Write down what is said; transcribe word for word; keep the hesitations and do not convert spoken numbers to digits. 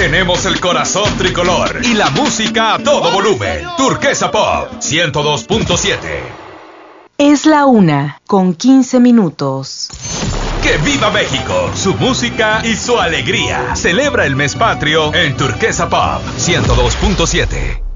Tenemos el corazón tricolor y la música a todo volumen. Turquesa Pop ciento dos punto siete. Es la una, con quince minutos. ¡Que viva México! Su música y su alegría. Celebra el mes patrio en Turquesa Pop ciento dos punto siete.